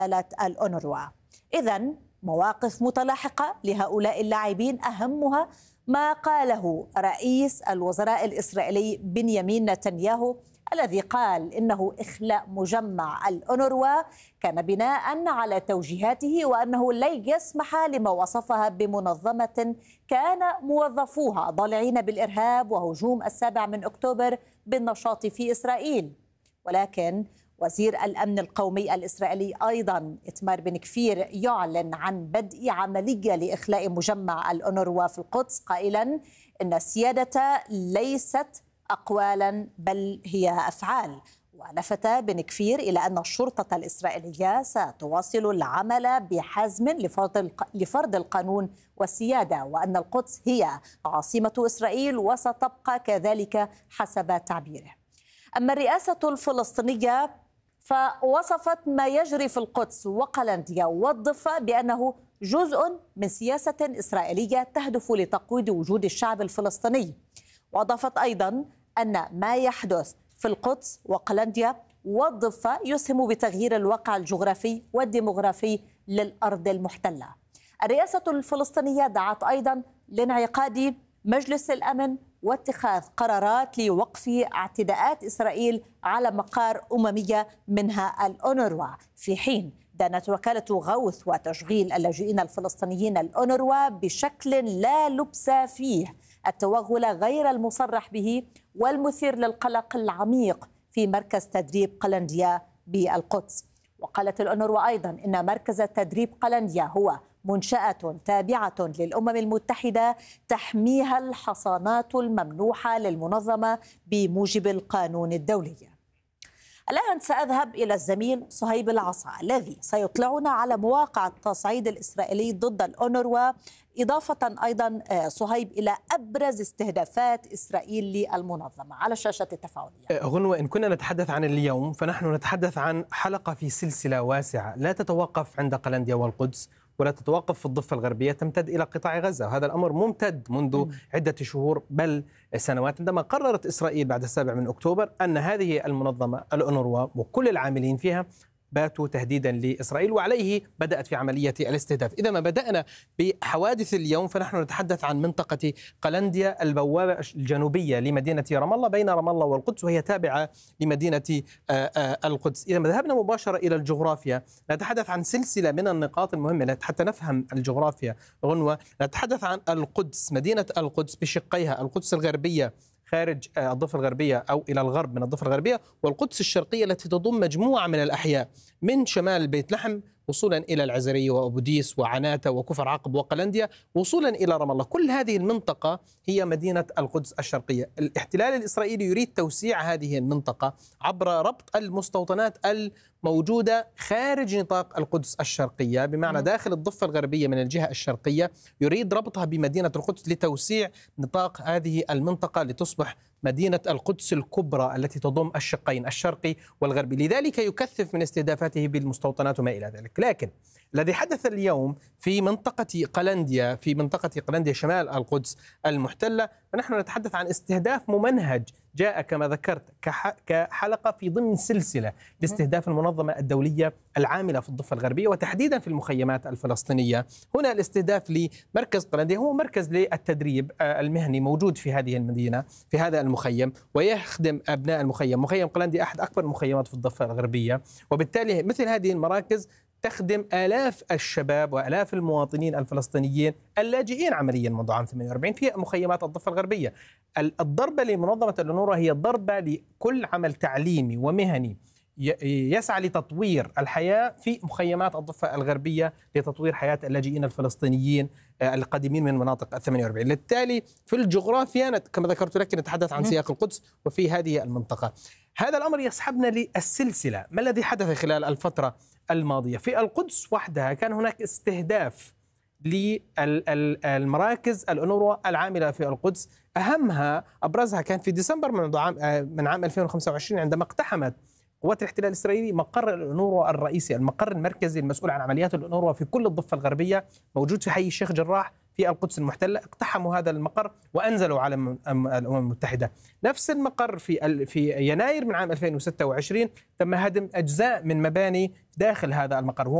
الأونروا. إذن مواقف متلاحقة لهؤلاء اللاعبين، أهمها ما قاله رئيس الوزراء الإسرائيلي بنيامين نتنياهو، الذي قال إنه إخلاء مجمع الأونروا كان بناء على توجيهاته، وأنه لن يسمح لما وصفها بمنظمة كان موظفوها ضالعين بالإرهاب وهجوم 7 أكتوبر بالنشاط في إسرائيل. ولكن وزير الأمن القومي الإسرائيلي أيضا إتمار بن كفير يعلن عن بدء عملية لإخلاء مجمع الأونروا في القدس، قائلا إن السيادة ليست أقوالا بل هي أفعال. ولفت بن كفير إلى أن الشرطة الإسرائيلية ستواصل العمل بحزم لفرض القانون والسيادة، وأن القدس هي عاصمة إسرائيل وستبقى كذلك حسب تعبيره. أما الرئاسة الفلسطينية فوصفت ما يجري في القدس وقلنديا والضفة بأنه جزء من سياسة إسرائيلية تهدف لتقويض وجود الشعب الفلسطيني. وأضافت أيضا أن ما يحدث في القدس وقلنديا والضفة يسهم بتغيير الواقع الجغرافي والديمغرافي للأرض المحتلة. الرئاسة الفلسطينية دعت أيضا لانعقاد مجلس الأمن واتخاذ قرارات لوقف اعتداءات إسرائيل على مقار أممية منها الأونروا، في حين دانت وكالة غوث وتشغيل اللاجئين الفلسطينيين الأونروا بشكل لا لبس فيه التوغل غير المصرح به والمثير للقلق العميق في مركز تدريب قلنديا بالقدس. وقالت الأونروا أيضا إن مركز تدريب قلنديا هو منشأة تابعة للأمم المتحدة تحميها الحصانات الممنوحة للمنظمة بموجب القانون الدولي. الآن سأذهب إلى الزميل صهيب العصا الذي سيطلعنا على مواقع التصعيد الإسرائيلي ضد الأونروا، إضافة أيضا صهيب إلى أبرز استهدافات إسرائيل للمنظمة على الشاشة التفاعلية. غنوة، إن كنا نتحدث عن اليوم فنحن نتحدث عن حلقة في سلسلة واسعة لا تتوقف عند قلنديا والقدس ولا تتوقف في الضفة الغربية، تمتد إلى قطاع غزة، وهذا الأمر ممتد منذ عدة شهور بل سنوات، عندما قررت إسرائيل بعد 7 أكتوبر أن هذه المنظمة الأونروا وكل العاملين فيها باتوا تهديدا لإسرائيل، وعليه بدأت في عملية الاستهداف. إذا ما بدأنا بحوادث اليوم فنحن نتحدث عن منطقة قلنديا البوابة الجنوبية لمدينة رام الله بين رام الله والقدس، وهي تابعة لمدينة القدس. إذا ما ذهبنا مباشرة إلى الجغرافيا نتحدث عن سلسلة من النقاط المهمة حتى نفهم الجغرافيا. غنوة، نتحدث عن القدس، مدينة القدس بشقيها، القدس الغربية خارج الضفة الغربية أو إلى الغرب من الضفة الغربية، والقدس الشرقية التي تضم مجموعة من الأحياء من شمال بيت لحم وصولا إلى العزرية وأبوديس وعناتة وكفر عقب وقلنديا وصولا إلى رام الله. كل هذه المنطقة هي مدينة القدس الشرقية. الاحتلال الإسرائيلي يريد توسيع هذه المنطقة عبر ربط المستوطنات الموجودة خارج نطاق القدس الشرقية، بمعنى داخل الضفة الغربية من الجهة الشرقية يريد ربطها بمدينة القدس لتوسيع نطاق هذه المنطقة لتصبح مدينة القدس الكبرى التي تضم الشقين الشرقي والغربي. لذلك يكثف من استهدافاته بالمستوطنات وما إلى ذلك. لكن الذي حدث اليوم في منطقة قلنديا شمال القدس المحتلة، فنحن نتحدث عن استهداف ممنهج جاء كما ذكرت كحلقة في ضمن سلسلة لاستهداف المنظمة الدولية العاملة في الضفة الغربية وتحديدا في المخيمات الفلسطينية. هنا الاستهداف لمركز قلنديا هو مركز للتدريب المهني موجود في هذه المدينة في هذا المخيم، ويخدم أبناء المخيم. مخيم قلنديا أحد أكبر المخيمات في الضفة الغربية، وبالتالي مثل هذه المراكز تخدم آلاف الشباب وآلاف المواطنين الفلسطينيين اللاجئين عمليا منذ عام 48 في مخيمات الضفة الغربية. الضربة لمنظمة الأونروا هي ضربة لكل عمل تعليمي ومهني يسعى لتطوير الحياة في مخيمات الضفة الغربية لتطوير حياة اللاجئين الفلسطينيين القادمين من مناطق 48. بالتالي في الجغرافيا كما ذكرت لك نتحدث عن سياق القدس وفي هذه المنطقة. هذا الأمر يسحبنا للسلسلة. ما الذي حدث خلال الفترة الماضية؟ في القدس وحدها كان هناك استهداف للمراكز الأونروا العاملة في القدس، أهمها أبرزها كان في ديسمبر من عام 2025 عندما اقتحمت قوات الاحتلال الإسرائيلي مقر الأونروا الرئيسي، المقر المركزي المسؤول عن عمليات الأونروا في كل الضفة الغربية، موجود في حي الشيخ جراح في القدس المحتلة اقتحموا هذا المقر وأنزلوا علم الأمم المتحدة. نفس المقر في يناير من عام 2026 تم هدم أجزاء من مباني داخل هذا المقر.